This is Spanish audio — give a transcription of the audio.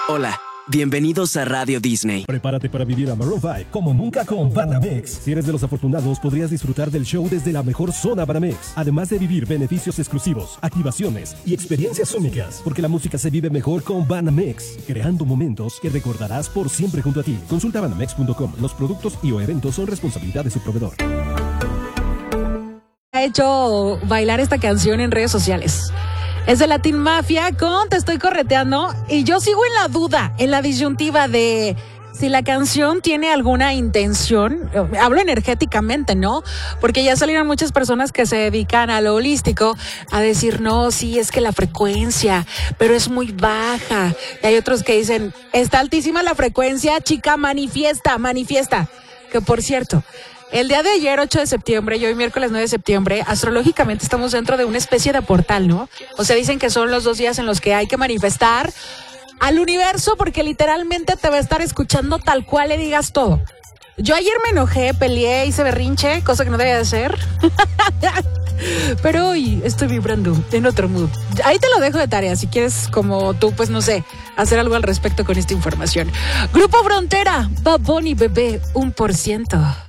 Hola, bienvenidos a Radio Disney. Prepárate para vivir a Maroon 5 como nunca con Banamex. Si eres de los afortunados, podrías disfrutar del show desde la mejor zona Banamex. Además de vivir beneficios exclusivos, activaciones y experiencias únicas. Porque la música se vive mejor con Banamex, creando momentos que recordarás por siempre junto a ti. Consulta banamex.com. Los productos y o eventos son responsabilidad de su proveedor. Ha hecho bailar esta canción en redes sociales. Es de Latin Mafia con Te Estoy Correteando, y yo sigo en la duda, en la disyuntiva de si la canción tiene alguna intención. Hablo energéticamente, ¿no? Porque ya salieron muchas personas que se dedican a lo holístico a decir, no, sí, es que la frecuencia, pero es muy baja. Y hay otros que dicen, está altísima la frecuencia, chica, manifiesta. Que por cierto, el día de ayer, 8 de septiembre, y hoy miércoles 9 de septiembre, astrológicamente estamos dentro de una especie de portal, ¿no? O sea, dicen que son los 2 días en los que hay que manifestar al universo, porque literalmente te va a estar escuchando tal cual le digas todo. Yo ayer me enojé, peleé, hice berrinche, cosa que no debía de hacer. Pero hoy estoy vibrando en otro mood. Ahí te lo dejo de tarea, si quieres, como tú, pues no sé, hacer algo al respecto con esta información. Grupo Frontera, Bad Bunny, bebé, 1%.